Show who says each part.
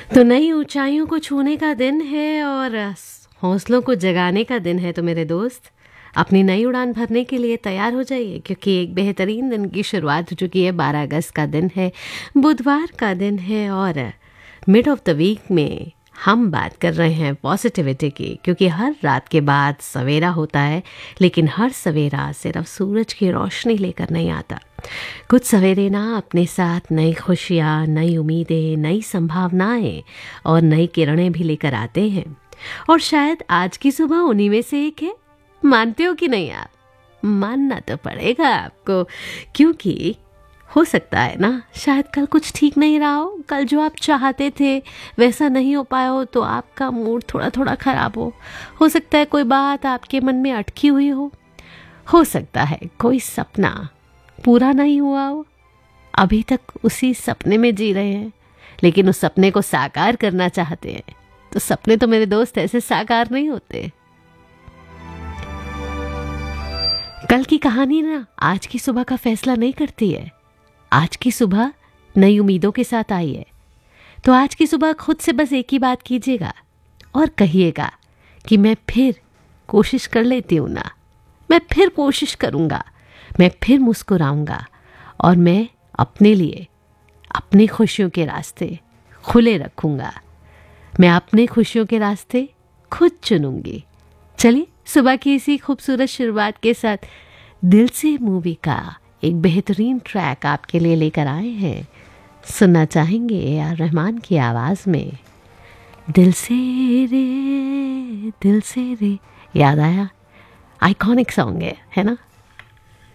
Speaker 1: तो नई ऊंचाइयों को छूने का दिन है और हौसलों को जगाने का दिन है। तो मेरे दोस्त अपनी नई उड़ान भरने के लिए तैयार हो जाइए, क्योंकि एक बेहतरीन दिन की शुरुआत हो चुकी है। 12 अगस्त का दिन है, बुधवार का दिन है और मिड ऑफ द वीक में हम बात कर रहे हैं पॉजिटिविटी की, क्योंकि हर रात के बाद सवेरा होता है, लेकिन हर सवेरा सिर्फ सूरज की रोशनी लेकर नहीं आता। कुछ सवेरे ना अपने साथ नई खुशियाँ, नई उम्मीदें, नई संभावनाएं और नई किरणें भी लेकर आते हैं। और शायद आज की सुबह उन्हीं में से एक है। मानते हो कि नहीं आप? मानना तो पड़ेगा आपको, क्योंकि हो सकता है ना शायद कल कुछ ठीक नहीं रहा हो, कल जो आप चाहते थे वैसा नहीं हो पाया हो, तो आपका मूड थोड़ा थोड़ा खराब हो सकता है कोई बात आपके मन में अटकी हुई हो सकता है कोई सपना पूरा नहीं हुआ हो, अभी तक उसी सपने में जी रहे हैं, लेकिन उस सपने को साकार करना चाहते हैं। तो सपने तो मेरे दोस्त ऐसे साकार नहीं होते। कल की कहानी ना आज की सुबह का फैसला नहीं करती है। आज की सुबह नई उम्मीदों के साथ आई है। तो आज की सुबह खुद से बस एक ही बात कीजिएगा और कहिएगा कि मैं फिर कोशिश कर लेती हूँ ना, मैं फिर कोशिश करूँगा, मैं फिर मुस्कुराऊँगा और मैं अपने लिए अपनी खुशियों के रास्ते खुले रखूँगा। मैं अपने खुशियों के रास्ते खुद चुनूँगी। चलिए सुबह की इसी खूबसूरत शुरुआत के साथ दिल से मूवी का एक बेहतरीन ट्रैक आपके लिए लेकर आए हैं। सुनना चाहेंगे ए.आर. रहमान की आवाज़ में दिल से रे याद आया? आइकॉनिक सॉन्ग है ना?